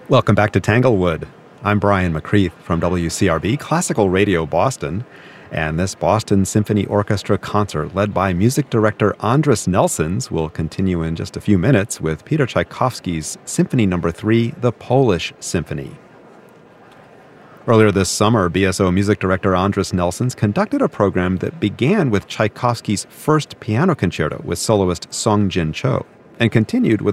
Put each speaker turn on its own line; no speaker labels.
Welcome back to Tanglewood. I'm Brian McCreath from WCRB Classical Radio Boston, and this Boston Symphony Orchestra concert led by music director Andris Nelsons will continue in just a few minutes with Peter Tchaikovsky's Symphony No. 3, The Polish Symphony. Earlier this summer, BSO music director Andris Nelsons conducted a program that began with Tchaikovsky's first piano concerto with soloist Song Jin Cho and continued with